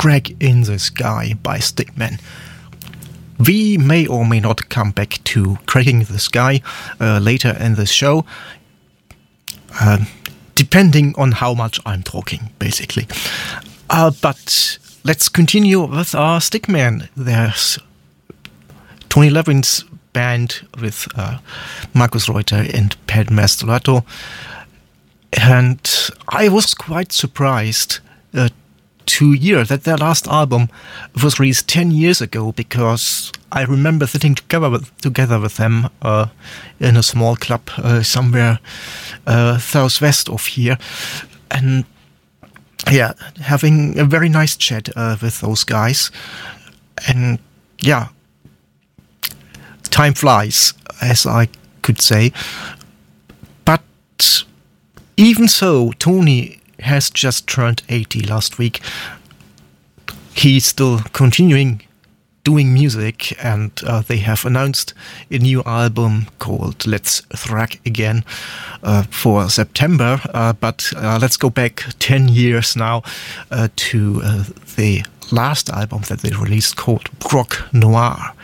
Crack in the Sky by Stickman. We may or may not come back to Cracking the Sky later in the show, depending on how much I'm talking, basically. But let's continue with our Stickman. There's Tony Levin's band with Markus Reuter and Pat Mastroianni. And I was quite surprised to hear that their last album was released 10 years ago, because I remember sitting together with them in a small club somewhere southwest of here, and yeah, having a very nice chat with those guys. And yeah, time flies, as I could say. But even so, Tony has just turned 80 last week. He's still continuing doing music, and they have announced a new album called Let's Thrack Again for September. But let's go back 10 years now to the last album that they released, called Croque Noir.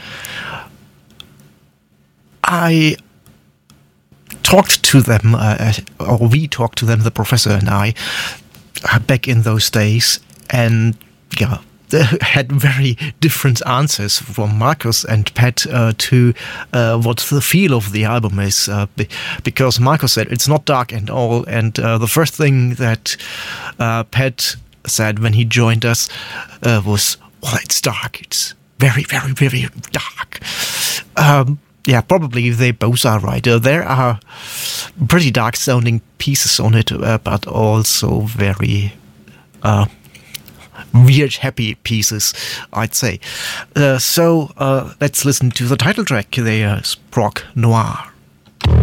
I talked to them, or we talked to them, the professor and I, back in those days, and yeah, they had very different answers from Markus and Pat to what the feel of the album is, because Markus said it's not dark at all, and the first thing that Pat said when he joined us was, well, it's dark, it's very, very, very dark. Yeah, probably they both are right. There are pretty dark-sounding pieces on it, but also very weird, happy pieces, I'd say. So let's listen to the title track. There's Croque Noir.